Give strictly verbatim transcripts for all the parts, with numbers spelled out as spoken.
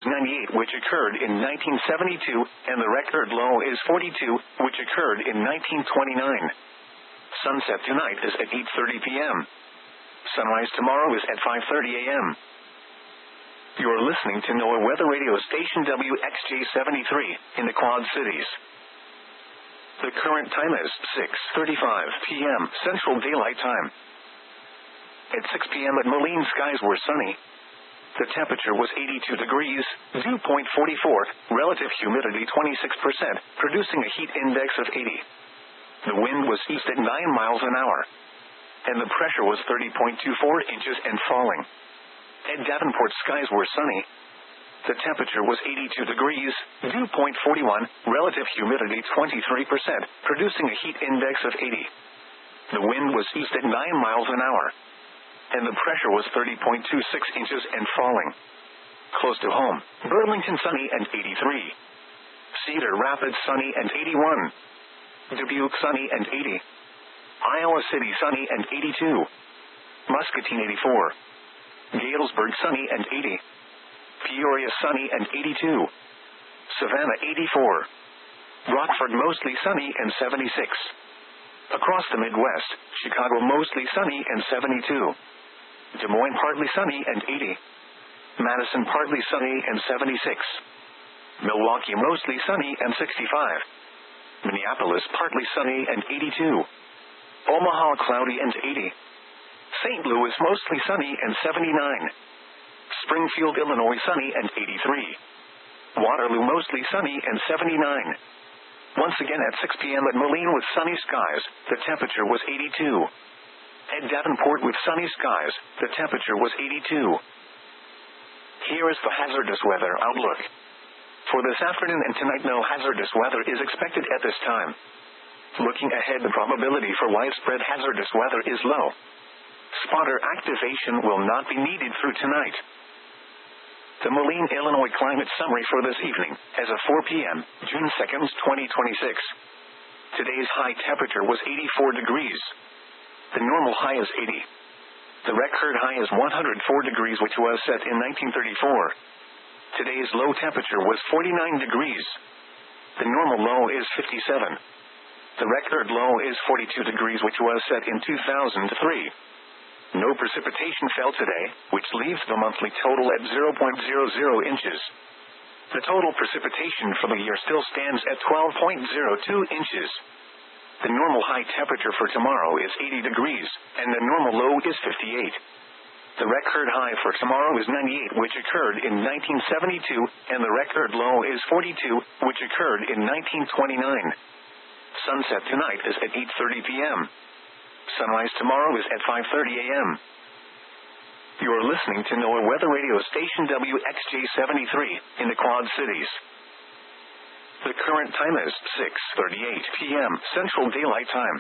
ninety-eight, which occurred in nineteen seventy-two, and the record low is forty-two, which occurred in nineteen twenty-nine. Sunset tonight is at eight thirty p.m. Sunrise tomorrow is at five thirty a.m. You're listening to NOAA Weather Radio Station W X J seventy-three in the Quad Cities. The current time is six thirty-five p.m. Central Daylight Time. At six p.m. at Moline, skies were sunny. The temperature was eighty-two degrees, dew point forty-four, relative humidity twenty-six percent, producing a heat index of eighty. The wind was east at nine miles an hour. And the pressure was thirty point two four inches and falling. At Davenport, skies were sunny. The temperature was eighty-two degrees, dew point forty-one, relative humidity twenty-three percent, producing a heat index of eighty. The wind was east at nine miles an hour. And the pressure was thirty point two six inches and falling. Close to home, Burlington sunny and eighty-three. Cedar Rapids sunny and eighty-one. Dubuque sunny and eighty. Iowa City sunny and eighty-two. Muscatine eighty-four. Galesburg sunny and eighty. Peoria sunny and eighty-two. Savannah eighty-four. Rockford mostly sunny and seventy-six. Across the Midwest, Chicago mostly sunny and seventy-two. Des Moines partly sunny and eighty. Madison partly sunny and seventy-six. Milwaukee mostly sunny and sixty-five. Minneapolis partly sunny and eighty-two. Omaha cloudy and eighty. Saint Louis mostly sunny and seventy-nine. Springfield, Illinois sunny and eighty-three. Waterloo mostly sunny and seventy-nine. Once again at six p.m. at Moline with sunny skies, the temperature was eighty-two. At Davenport with sunny skies, the temperature was eighty-two. Here is the hazardous weather outlook. For this afternoon and tonight, no hazardous weather is expected at this time. Looking ahead, the probability for widespread hazardous weather is low. Spotter activation will not be needed through tonight. The Moline, Illinois climate summary for this evening, as of four p.m., June second, twenty twenty-six. Today's high temperature was eighty-four degrees. The normal high is eighty. The record high is one hundred four degrees, which was set in nineteen thirty-four. Today's low temperature was forty-nine degrees. The normal low is fifty-seven. The record low is forty-two degrees, which was set in two thousand three. No precipitation fell today, which leaves the monthly total at zero point zero zero inches. The total precipitation for the year still stands at twelve point zero two inches. The normal high temperature for tomorrow is eighty degrees, and the normal low is fifty-eight. The record high for tomorrow is ninety-eight, which occurred in nineteen seventy-two, and the record low is forty-two, which occurred in nineteen twenty-nine. Sunset tonight is at eight thirty p.m. Sunrise tomorrow is at five thirty a.m. You're listening to NOAA Weather Radio Station W X J seventy-three in the Quad Cities. The current time is six thirty-eight p.m. Central Daylight Time.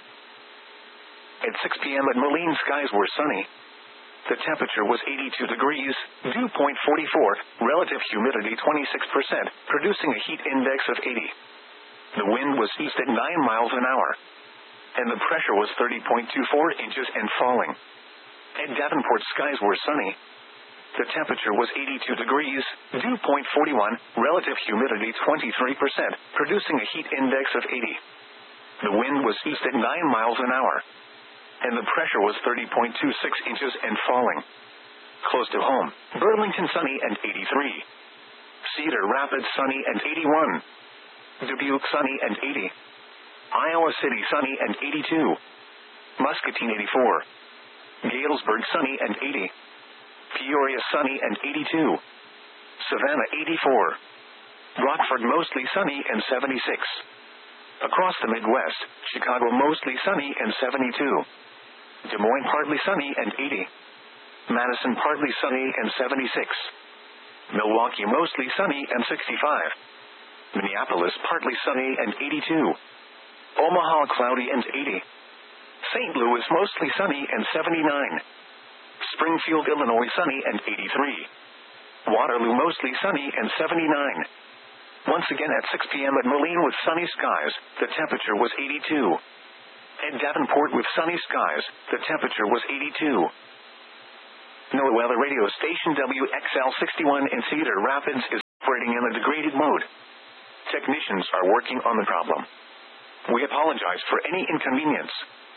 At six p.m. at Moline, skies were sunny. The temperature was eighty-two degrees, dew point forty-four, relative humidity twenty-six percent, producing a heat index of eighty. The wind was east at nine miles an hour. And the pressure was thirty point two four inches and falling. At Davenport, skies were sunny. The temperature was eighty-two degrees, dew point forty-one, relative humidity twenty-three percent, producing a heat index of eighty. The wind was east at nine miles an hour. And the pressure was thirty point two six inches and falling. Close to home, Burlington sunny and eighty-three. Cedar Rapids sunny and eighty-one. Dubuque sunny and eighty. Iowa City sunny and eighty-two. Muscatine eighty-four. Galesburg sunny and eighty. Peoria sunny and eighty-two. Savannah eighty-four. Rockford mostly sunny and seventy-six. Across the Midwest, Chicago mostly sunny and seventy-two. Des Moines partly sunny and eighty. Madison partly sunny and seventy-six. Milwaukee mostly sunny and sixty-five. Minneapolis partly sunny and eighty-two. Omaha cloudy and eighty. Saint Louis mostly sunny and seventy-nine. Springfield, Illinois sunny and eighty-three. Waterloo mostly sunny and seventy-nine. Once again at six p.m. at Moline with sunny skies, the temperature was eighty-two. At Davenport with sunny skies, the temperature was eighty-two. NOAA Weather Radio Station W X L sixty-one in Cedar Rapids is operating in a degraded mode. Technicians are working on the problem. We apologize for any inconvenience.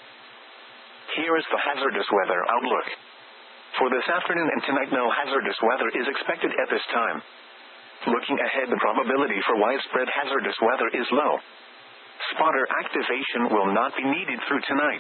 Here is the hazardous weather outlook. For this afternoon and tonight, no hazardous weather is expected at this time. Looking ahead, the probability for widespread hazardous weather is low. Spotter activation will not be needed through tonight.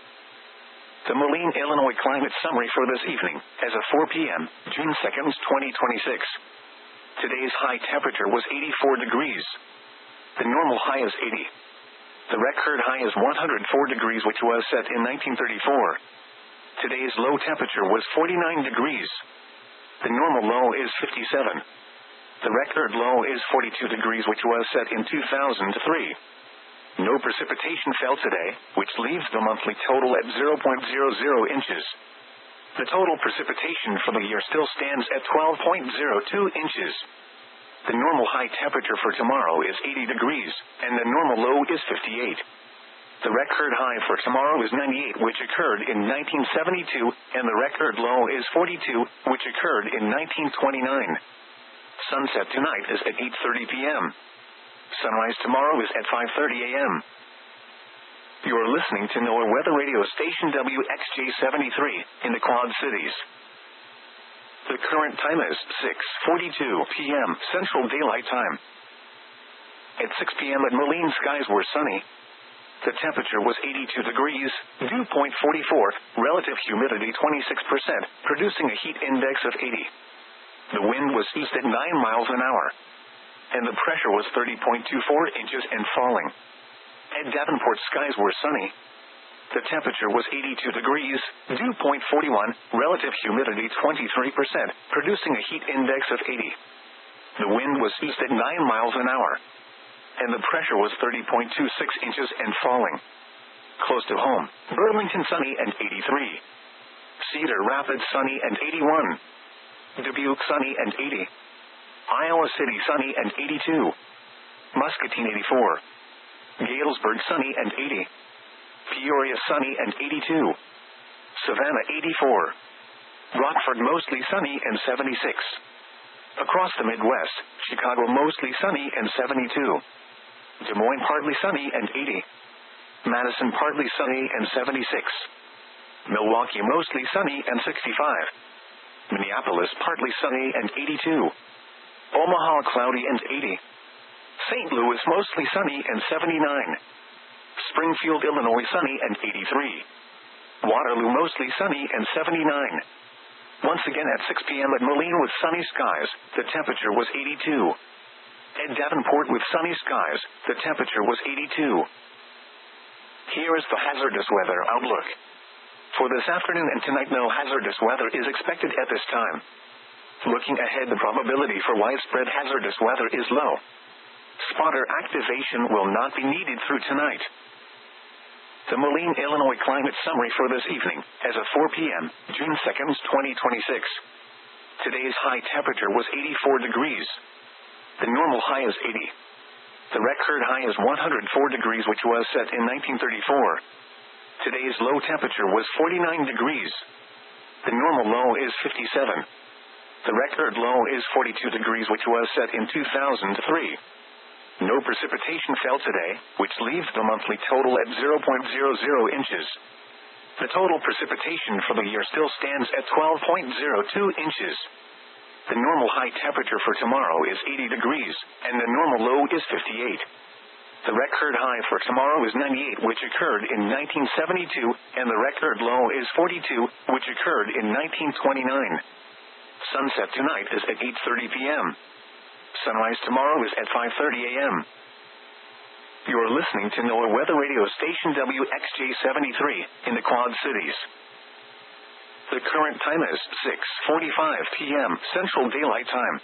The Moline, Illinois climate summary for this evening, as of four p.m., June second, twenty twenty-six. Today's high temperature was eighty-four degrees. The normal high is eighty. The record high is one hundred four degrees, which was set in nineteen thirty-four. Today's low temperature was forty-nine degrees. The normal low is fifty-seven. The record low is forty-two degrees, which was set in two thousand three. No precipitation fell today, which leaves the monthly total at zero point zero zero inches. The total precipitation for the year still stands at twelve point zero two inches. The normal high temperature for tomorrow is eighty degrees, and the normal low is fifty-eight. The record high for tomorrow is ninety-eight, which occurred in nineteen seventy-two, and the record low is forty-two, which occurred in nineteen twenty-nine. Sunset tonight is at eight thirty p.m. Sunrise tomorrow is at five thirty a.m. You are listening to NOAA Weather Radio Station W X J seventy-three in the Quad Cities. The current time is six forty-two p.m. Central Daylight Time. At six p.m. at Moline, skies were sunny. The temperature was eighty-two degrees, dew point forty-four, relative humidity twenty-six percent, producing a heat index of eighty. The wind was east at nine miles an hour, and the pressure was thirty point two four inches and falling. At Davenport, skies were sunny. The temperature was eighty-two degrees, dew point forty-one, relative humidity twenty-three percent, producing a heat index of eighty. The wind was east at nine miles an hour, and the pressure was thirty point two six inches and falling. Close to home, Burlington sunny and eighty-three. Cedar Rapids sunny and eighty-one. Dubuque sunny and eighty. Iowa City sunny and eighty-two. Muscatine eighty-four. Galesburg sunny and eighty. Peoria sunny and eighty-two. Savannah eighty-four. Rockford mostly sunny and seventy-six. Across the Midwest, Chicago mostly sunny and seventy-two. Des Moines partly sunny and eighty. Madison partly sunny and seventy-six. Milwaukee mostly sunny and sixty-five. Minneapolis partly sunny and eighty-two. Omaha cloudy and eighty. Saint Louis mostly sunny and seventy-nine. Springfield, Illinois sunny and eighty-three. Waterloo mostly sunny and seventy-nine. Once again at six p.m. at Moline with sunny skies, the temperature was eighty-two. At Davenport with sunny skies, the temperature was eighty-two. Here is the hazardous weather outlook. For this afternoon and tonight, no hazardous weather is expected at this time. Looking ahead, the probability for widespread hazardous weather is low. Spotter activation will not be needed through tonight. The Moline, Illinois climate summary for this evening, as of four p.m., June second, twenty twenty-six. Today's high temperature was eighty-four degrees. The normal high is eighty. The record high is one hundred four degrees, which was set in nineteen thirty-four. Today's low temperature was forty-nine degrees. The normal low is fifty-seven. The record low is forty-two degrees, which was set in two thousand three. No precipitation fell today, which leaves the monthly total at zero point zero zero inches. The total precipitation for the year still stands at twelve point zero two inches. The normal high temperature for tomorrow is eighty degrees, and the normal low is fifty-eight. The record high for tomorrow is ninety-eight, which occurred in nineteen seventy-two, and the record low is forty-two, which occurred in nineteen twenty-nine. Sunset tonight is at eight thirty p.m. Sunrise tomorrow is at five thirty a.m. You are listening to NOAA Weather Radio Station W X J seventy-three in the Quad Cities. The current time is six forty-five p.m. Central Daylight Time.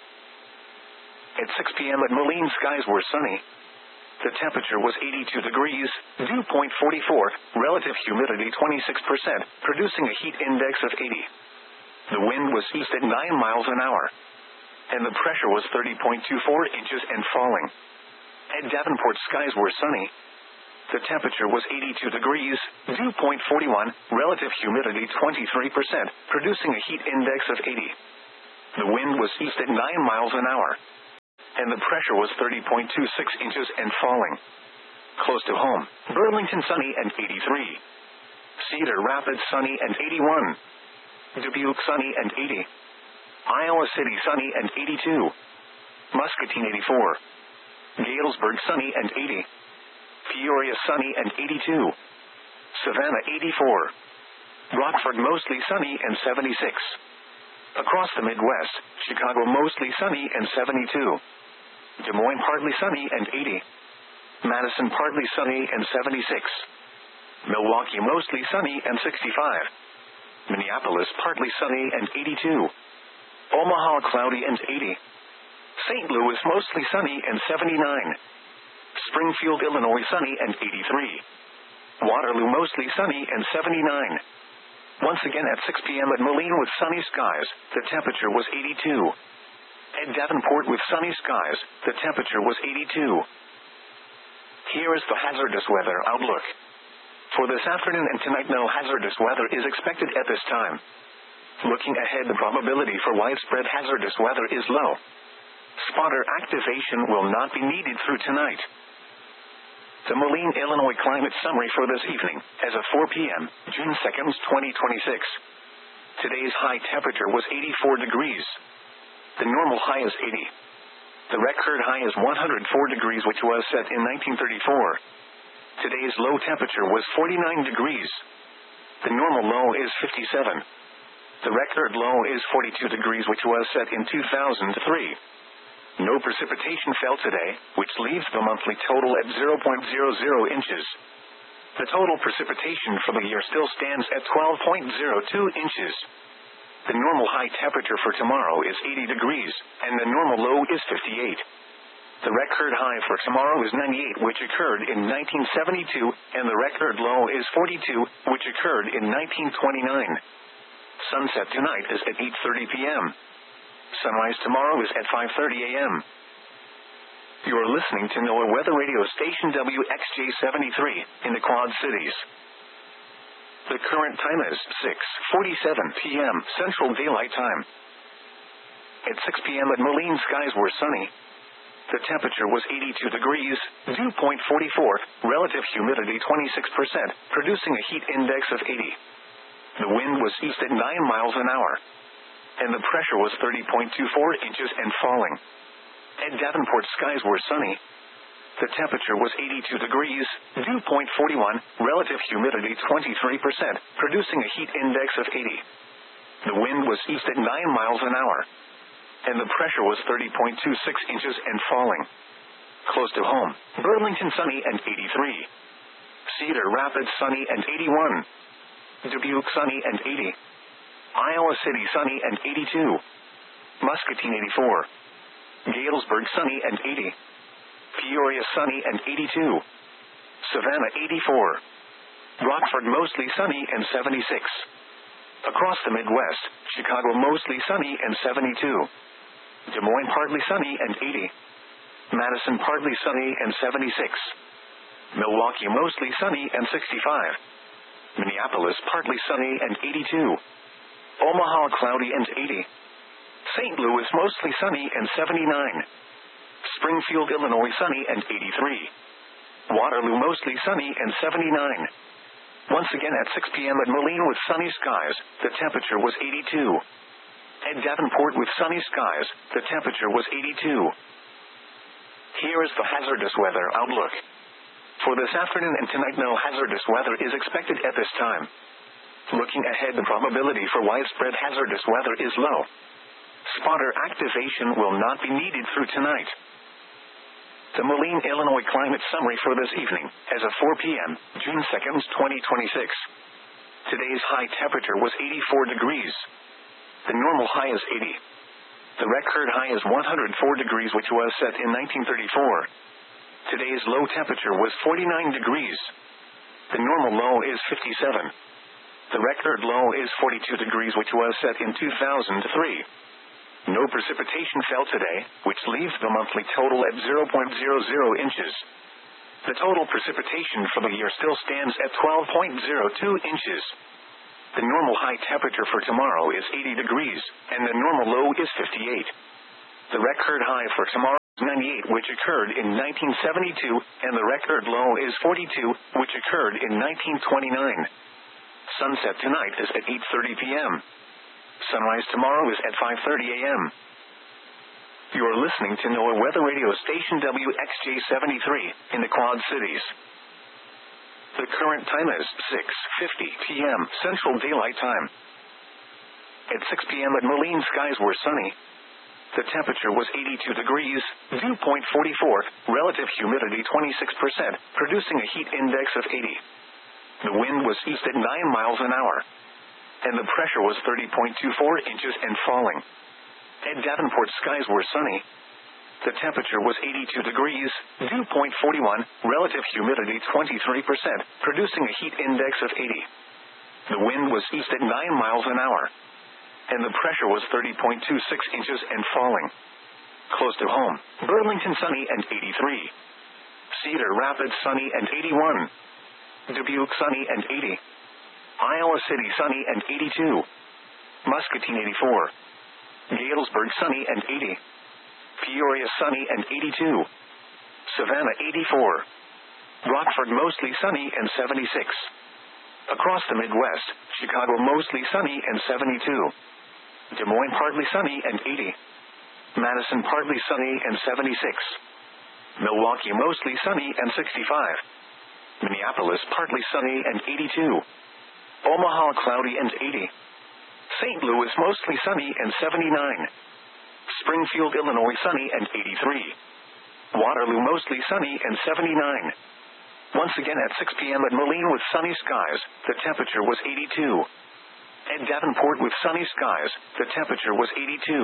At six p.m. at Moline, skies were sunny. The temperature was eighty-two degrees, dew point forty-four, relative humidity twenty-six percent, producing a heat index of eighty. The wind was east at nine miles an hour, and the pressure was thirty point two four inches and falling. At Davenport, skies were sunny. The temperature was eighty-two degrees, dew point forty-one, relative humidity twenty-three percent, producing a heat index of eighty. The wind was east at nine miles an hour, and the pressure was thirty point two six inches and falling. Close to home, Burlington sunny and eighty-three. Cedar Rapids sunny and eighty-one. Dubuque sunny and eighty. Iowa City sunny and eighty-two. Muscatine eighty-four. Galesburg sunny and eighty. Peoria sunny and eighty-two. Savannah eighty-four. Rockford mostly sunny and seventy-six. Across the Midwest, Chicago mostly sunny and seventy-two. Des Moines partly sunny and eighty. Madison partly sunny and seventy-six. Milwaukee mostly sunny and sixty-five. Minneapolis partly sunny and eighty-two. Omaha cloudy and eighty. Saint Louis mostly sunny and seventy-nine. Springfield, Illinois sunny and eighty-three. Waterloo mostly sunny and seventy-nine. Once again at six p.m. at Moline with sunny skies, the temperature was eighty-two. At Davenport with sunny skies, the temperature was eighty-two. Here is the hazardous weather outlook. For this afternoon and tonight, no hazardous weather is expected at this time. Looking ahead, the probability for widespread hazardous weather is low. Spotter activation will not be needed through tonight. The Moline, Illinois climate summary for this evening, as of four p.m., June second, twenty twenty-six. Today's high temperature was eighty-four degrees. The normal high is eighty. The record high is one hundred four degrees, which was set in nineteen thirty-four. Today's low temperature was forty-nine degrees. The normal low is fifty-seven. The record low is forty-two degrees, which was set in two thousand three. No precipitation fell today, which leaves the monthly total at zero point zero zero inches. The total precipitation for the year still stands at twelve point zero two inches. The normal high temperature for tomorrow is eighty degrees, and the normal low is fifty-eight. The record high for tomorrow is ninety-eight, which occurred in nineteen seventy-two, and the record low is forty-two, which occurred in nineteen twenty-nine. Sunset tonight is at eight thirty p.m. Sunrise tomorrow is at five thirty a.m. You are listening to NOAA Weather Radio Station W X J seventy-three in the Quad Cities. The current time is six forty-seven p.m. Central Daylight Time. At six p.m. at Moline, skies were sunny. The temperature was eighty-two degrees, dew point forty-four, relative humidity twenty-six percent, producing a heat index of eighty. The wind was east at nine miles an hour. And the pressure was thirty point two four inches and falling. At Davenport, skies were sunny. The temperature was eighty-two degrees, dew point forty-one, relative humidity twenty-three percent, producing a heat index of eighty. The wind was east at nine miles an hour. And the pressure was thirty point two six inches and falling. Close to home, Burlington sunny and eighty-three. Cedar Rapids sunny and eighty-one. Dubuque sunny and eighty. Iowa City sunny and eighty-two. Muscatine eighty-four. Galesburg sunny and eighty. Peoria sunny and eighty-two. Savannah eighty-four. Rockford mostly sunny and seventy-six. Across the Midwest, Chicago mostly sunny and seventy-two. Des Moines partly sunny and eighty. Madison partly sunny and seventy-six. Milwaukee mostly sunny and sixty-five. Minneapolis partly sunny and eighty-two. Omaha cloudy and eighty. Saint Louis mostly sunny and seventy-nine. Springfield, Illinois sunny and eighty-three. Waterloo mostly sunny and seventy-nine. Once again at six p.m. at Moline with sunny skies, the temperature was eighty-two. At Davenport with sunny skies, the temperature was eighty-two. Here is the hazardous weather outlook. For this afternoon and tonight, no hazardous weather is expected at this time. Looking ahead, the probability for widespread hazardous weather is low. Spotter activation will not be needed through tonight. The Moline, Illinois climate summary for this evening, as of four p.m., June second, twenty twenty-six. Today's high temperature was eighty-four degrees. The normal high is eighty. The record high is one hundred four degrees, which was set in nineteen thirty-four. Today's low temperature was forty-nine degrees. The normal low is fifty-seven. The record low is forty-two degrees, which was set in two thousand three. No precipitation fell today, which leaves the monthly total at zero point zero zero inches. The total precipitation for the year still stands at twelve point zero two inches. The normal high temperature for tomorrow is eighty degrees, and the normal low is fifty-eight. The record high for tomorrow ninety-eight, which occurred in nineteen seventy-two, and the record low is forty-two, which occurred in nineteen twenty-nine. Sunset tonight is at eight thirty p.m. Sunrise tomorrow is at five thirty a.m. You are listening to NOAA Weather Radio Station W X J seventy-three in the Quad Cities. The current time is six fifty p.m. Central Daylight Time. At six p.m. at Moline, skies were sunny. The temperature was eighty-two degrees, dew point forty-four, relative humidity twenty-six percent, producing a heat index of eighty. The wind was east at nine miles an hour, and the pressure was thirty point two four inches and falling. At Davenport, skies were sunny. The temperature was eighty-two degrees, dew point forty-one, relative humidity twenty-three percent, producing a heat index of eighty. The wind was east at nine miles an hour, and the pressure was thirty point two six inches and falling. Close to home, Burlington sunny and eighty-three. Cedar Rapids sunny and eighty-one. Dubuque sunny and eighty. Iowa City sunny and eighty-two. Muscatine eighty-four. Galesburg sunny and eighty. Peoria sunny and eighty-two. Savannah eighty-four. Rockford mostly sunny and seventy-six. Across the Midwest, Chicago mostly sunny and seventy-two. Des Moines partly sunny and eighty. Madison partly sunny and seventy-six. Milwaukee mostly sunny and sixty-five. Minneapolis partly sunny and eighty-two. Omaha cloudy and eighty. Saint Louis mostly sunny and seventy-nine. Springfield, Illinois sunny and eighty-three. Waterloo mostly sunny and seventy-nine. Once again at six p.m. at Moline with sunny skies, the temperature was eighty-two. At Davenport with sunny skies, the temperature was eighty-two.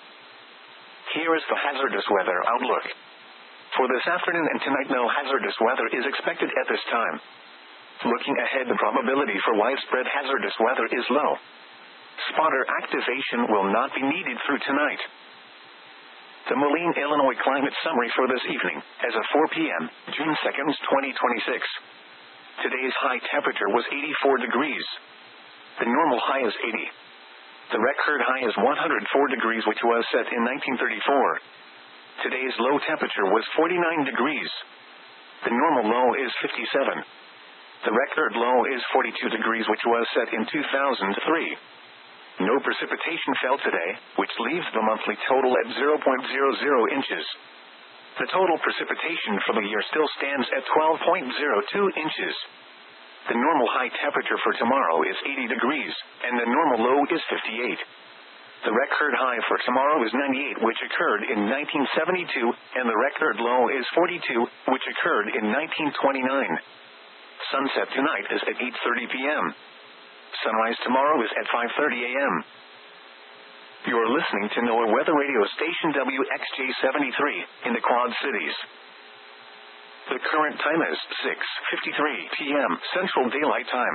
Here is the hazardous weather outlook. For this afternoon and tonight, no hazardous weather is expected at this time. Looking ahead, the probability for widespread hazardous weather is low. Spotter activation will not be needed through tonight. The Moline, Illinois climate summary for this evening, as of four p.m., June second, twenty twenty-six. Today's high temperature was eighty-four degrees. The normal high is eighty. The record high is one hundred four degrees, which was set in nineteen thirty-four. Today's low temperature was forty-nine degrees. The normal low is fifty-seven. The record low is forty-two degrees, which was set in two thousand three. No precipitation fell today, which leaves the monthly total at zero point zero zero inches. The total precipitation for the year still stands at twelve point zero two inches. The normal high temperature for tomorrow is eighty degrees, and the normal low is fifty-eight. The record high for tomorrow is ninety-eight, which occurred in nineteen seventy-two, and the record low is forty-two, which occurred in nineteen twenty-nine. Sunset tonight is at eight thirty p.m. Sunrise tomorrow is at five thirty a.m. You are listening to NOAA Weather Radio Station W X J seventy-three in the Quad Cities. The current time is six fifty-three p.m. Central Daylight Time.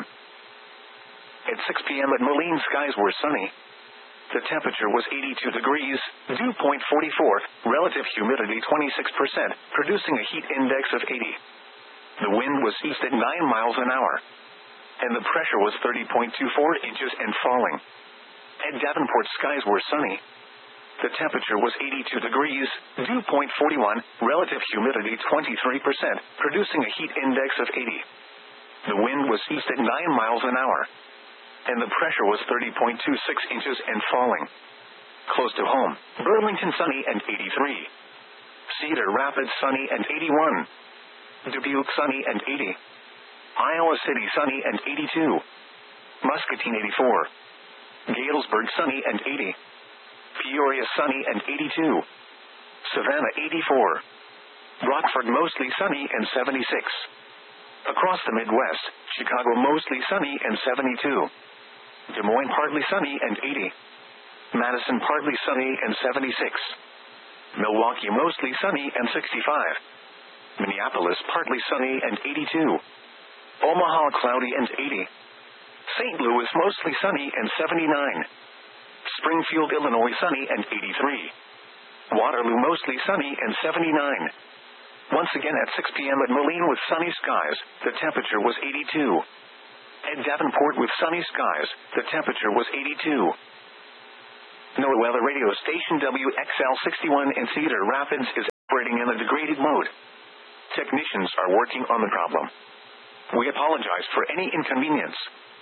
At six p.m. at Moline, skies were sunny. The temperature was eighty-two degrees, dew point forty-four, relative humidity twenty-six percent, producing a heat index of eighty. The wind was east at nine miles an hour, and the pressure was thirty point two four inches and falling. At Davenport, skies were sunny. The temperature was eighty-two degrees, dew point forty-one, relative humidity twenty-three percent, producing a heat index of eighty. The wind was east at nine miles an hour, and the pressure was thirty point two six inches and falling. Close to home, Burlington sunny and eighty-three. Cedar Rapids sunny and eighty-one. Dubuque sunny and eighty. Iowa City sunny and eighty-two. Muscatine eighty-four. Galesburg sunny and eighty. Peoria sunny and eighty-two. Savannah eighty-four. Rockford mostly sunny and seventy-six. Across the Midwest, Chicago mostly sunny and seventy-two. Des Moines partly sunny and eighty. Madison partly sunny and seventy-six. Milwaukee mostly sunny and sixty-five. Minneapolis partly sunny and eighty-two. Omaha cloudy and eighty. Saint Louis mostly sunny and seventy-nine. Springfield, Illinois sunny and eighty-three. Waterloo mostly sunny and seventy-nine. Once again at six p.m. at Moline with sunny skies, the temperature was eighty-two. At Davenport with sunny skies, the temperature was eighty-two. NOAA Weather Radio Station W X L sixty-one in Cedar Rapids is load. Technicians are working on the problem. We apologize for any inconvenience.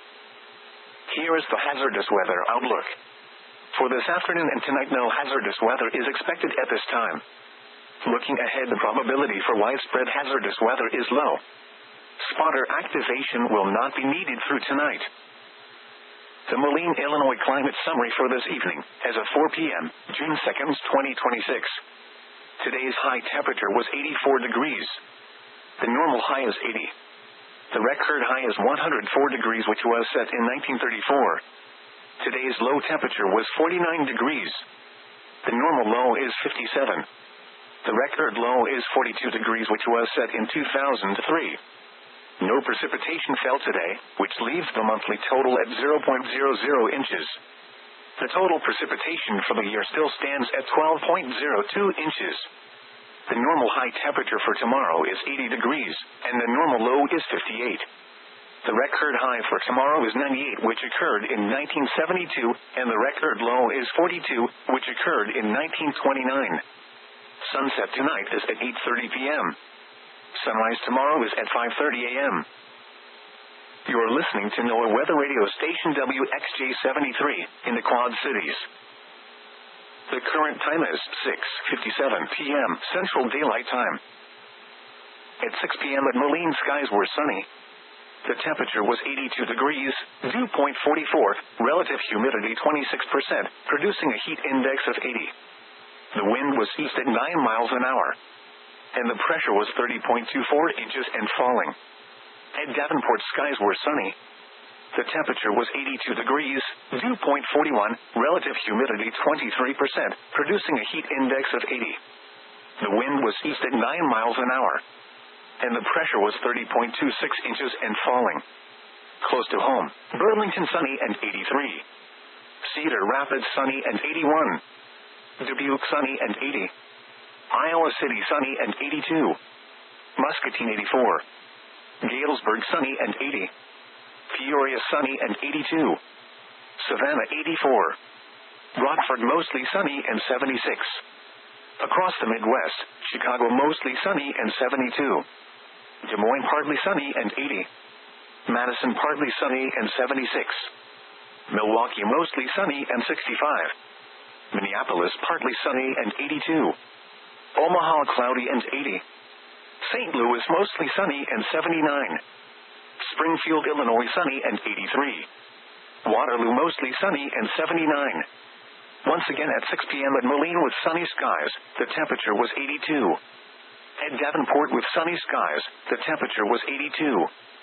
Here is the hazardous weather outlook. For this afternoon and tonight, no hazardous weather is expected at this time. Looking ahead, the probability for widespread hazardous weather is low. Spotter activation will not be needed through tonight. The Moline, Illinois climate summary for this evening, as of four p.m., June second, twenty twenty-six. Today's high temperature was eighty-four degrees. The normal high is eighty. The record high is one hundred four degrees, which was set in nineteen thirty-four. Today's low temperature was forty-nine degrees. The normal low is fifty-seven. The record low is forty-two degrees, which was set in two thousand three. No precipitation fell today, which leaves the monthly total at zero point zero zero inches. The total precipitation for the year still stands at twelve point zero two inches. The normal high temperature for tomorrow is eighty degrees, and the normal low is fifty-eight. The record high for tomorrow is ninety-eight, which occurred in nineteen seventy-two, and the record low is forty-two, which occurred in nineteen twenty-nine. Sunset tonight is at eight thirty p.m. Sunrise tomorrow is at five thirty a.m. You are listening to NOAA Weather Radio Station W X J seventy-three in the Quad Cities. The current time is six fifty-seven p.m. Central Daylight Time. At six p.m. at Moline, skies were sunny. The temperature was eighty-two degrees, dew point forty-four, relative humidity twenty-six percent, producing a heat index of eighty. The wind was east at nine miles an hour, and the pressure was thirty point two four inches and falling. At Davenport, skies were sunny. The temperature was eighty-two degrees, dew point forty-one, relative humidity twenty-three percent, producing a heat index of eighty. The wind was east at nine miles an hour, and the pressure was thirty point two six inches and falling. Close to home, Burlington sunny and eighty-three. Cedar Rapids sunny and eighty-one. Dubuque sunny and eighty. Iowa City sunny and eighty-two. Muscatine eighty-four. Galesburg sunny and eighty. Peoria sunny and eighty-two. Savannah eighty-four. Rockford mostly sunny and seventy-six. Across the Midwest, Chicago mostly sunny and seventy-two. Des Moines partly sunny and eighty. Madison partly sunny and seventy-six. Milwaukee mostly sunny and sixty-five. Minneapolis partly sunny and eighty-two. Omaha cloudy and eighty. Saint Louis mostly sunny and seventy-nine. Springfield, Illinois sunny and eighty-three. Waterloo mostly sunny and seventy-nine. Once again at six p.m. at Moline with sunny skies, the temperature was eighty-two. At Davenport with sunny skies, the temperature was eighty-two.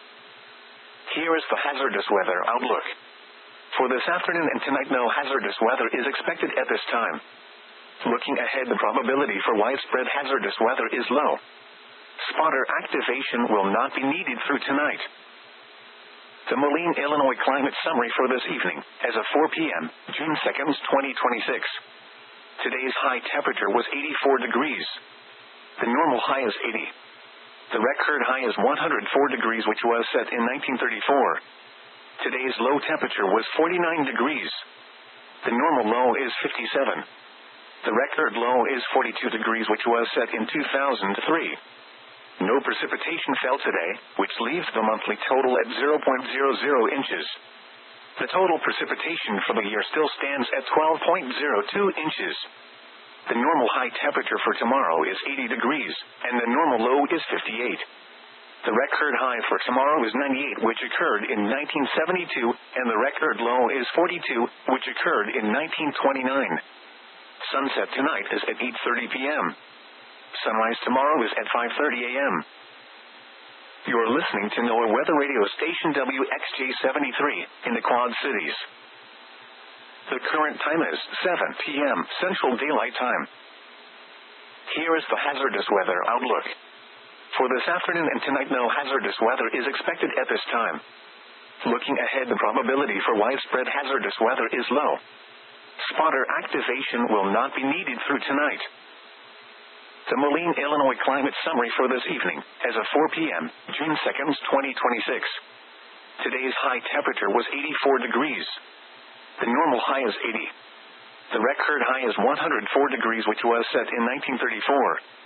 Here is the hazardous weather outlook. For this afternoon and tonight, no hazardous weather is expected at this time. Looking ahead, the probability for widespread hazardous weather is low. Spotter activation will not be needed through tonight. The Moline, Illinois climate summary for this evening, as of four p.m., June second, twenty twenty-six. Today's high temperature was eighty-four degrees. The normal high is eighty. The record high is one hundred four degrees, which was set in nineteen thirty-four. Today's low temperature was forty-nine degrees. The normal low is fifty-seven. The record low is forty-two degrees, which was set in two thousand three. No precipitation fell today, which leaves the monthly total at zero point zero zero inches. The total precipitation for the year still stands at twelve point zero two inches. The normal high temperature for tomorrow is eighty degrees, and the normal low is fifty-eight. The record high for tomorrow is ninety-eight, which occurred in nineteen seventy-two, and the record low is forty-two, which occurred in nineteen twenty-nine. Sunset tonight is at eight thirty p.m. Sunrise tomorrow is at five thirty a.m. You are listening to NOAA Weather Radio Station W X J seventy-three in the Quad Cities. The current time is seven p.m. Central Daylight Time. Here is the hazardous weather outlook. For this afternoon and tonight, no hazardous weather is expected at this time. Looking ahead, the probability for widespread hazardous weather is low. Spotter activation will not be needed through tonight. The Moline, Illinois climate summary for this evening, as of four p.m., June second, twenty twenty-six. Today's high temperature was eighty-four degrees. The normal high is eighty. The record high is one hundred four degrees, which was set in nineteen thirty-four.